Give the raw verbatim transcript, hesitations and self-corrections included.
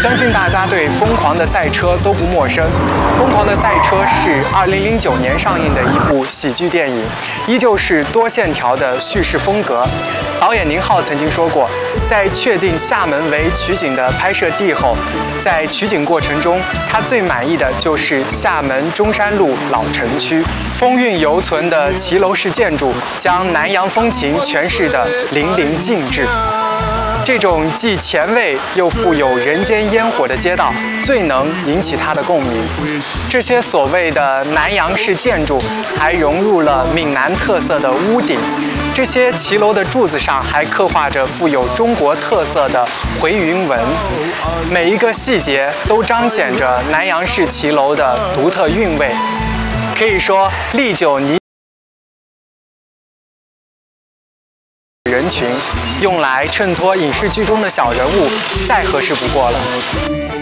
相信大家对《疯狂的赛车》都不陌生，《疯狂的赛车》是二零零九年上映的一部喜剧电影，依旧是多线条的叙事风格。导演宁浩曾经说过，在确定厦门为取景的拍摄地后，在取景过程中，他最满意的就是厦门中山路老城区，风韵犹存的骑楼式建筑，将南洋风情诠释得淋漓尽致。这种既前卫又富有人间烟火的街道，最能引起他的共鸣。这些所谓的南洋式建筑，还融入了闽南特色的屋顶。这些骑楼的柱子上还刻画着富有中国特色的回云纹，每一个细节都彰显着南洋式骑楼的独特韵味。可以说，历久弥人群，用来衬托影视剧中的小人物，再合适不过了。